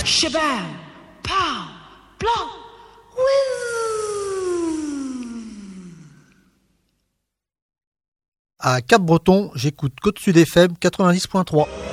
Shabam, pow, blanc, À Cap-Breton, j'écoute Côte-Sud FM 90.3.